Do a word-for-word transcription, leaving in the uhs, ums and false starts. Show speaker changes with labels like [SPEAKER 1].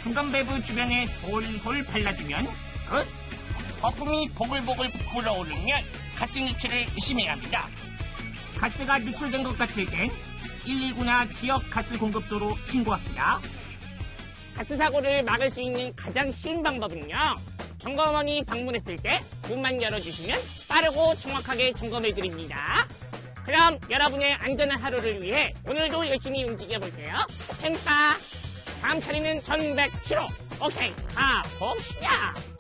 [SPEAKER 1] 중간 밸브 주변에 솔솔 발라주면 끝.
[SPEAKER 2] 거품이 보글보글 불어오르면 가스 유출을 의심해야 합니다.
[SPEAKER 1] 가스가 누출된 것 같을 땐 일일구나 지역 가스 공급소로 신고합시다.
[SPEAKER 3] 가스 사고를 막을 수 있는 가장 쉬운 방법은요, 점검원이 방문했을 때 문만 열어주시면 빠르고 정확하게 점검해드립니다. 그럼 여러분의 안전한 하루를 위해 오늘도 열심히 움직여볼게요. 팽빠 다음 차례는 천백칠 호. 오케이, 가봅시다.